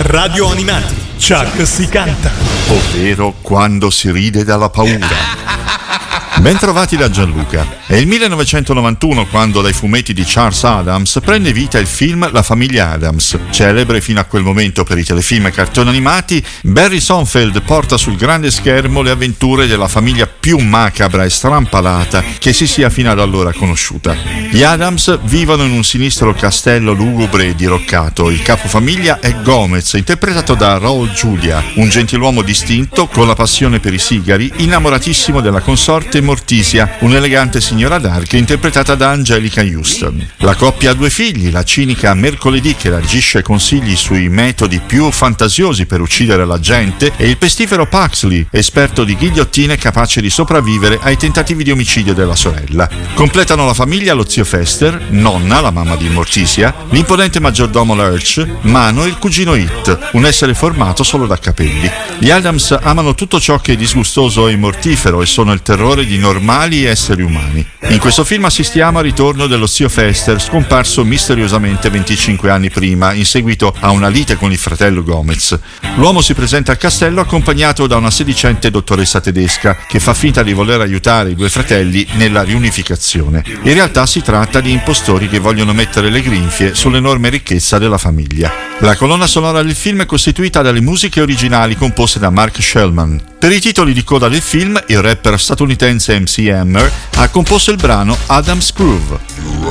Radio Animati, Chuck si canta. Ovvero quando si ride dalla paura. Bentrovati da Gianluca. È il 1991 quando dai fumetti di Charles Addams prende vita il film La famiglia Addams. Celebre fino a quel momento per i telefilm e cartoni animati, Barry Sonfeld porta sul grande schermo le avventure della famiglia più macabra e strampalata che si sia fino ad allora conosciuta. Gli Addams vivono in un sinistro castello lugubre e diroccato. Il capofamiglia è Gomez, interpretato da Raul Julia, un gentiluomo distinto con la passione per i sigari, innamoratissimo della consorte Morticia, un'elegante signora Dark interpretata da Angelica Houston. La coppia ha due figli, la cinica Mercoledì che agisce consigli sui metodi più fantasiosi per uccidere la gente e il pestifero Paxley, esperto di ghigliottine capace di sopravvivere ai tentativi di omicidio della sorella. Completano la famiglia lo zio Fester, nonna, la mamma di Morticia, l'imponente maggiordomo Lurch, Mano e il cugino Hit, un essere formato solo da capelli. Gli Addams amano tutto ciò che è disgustoso e mortifero e sono il terrore di normali esseri umani. In questo film assistiamo al ritorno dello zio Fester, scomparso misteriosamente 25 anni prima in seguito a una lite con il fratello Gomez. L'uomo si presenta al castello accompagnato da una sedicente dottoressa tedesca che fa finta di voler aiutare i due fratelli nella riunificazione. In realtà si tratta di impostori che vogliono mettere le grinfie sull'enorme ricchezza della famiglia. La colonna sonora del film è costituita dalle musiche originali composte da Mark Shellman. Per i titoli di coda del film, il rapper statunitense MC Hammer ha composto il brano Adam's Groove.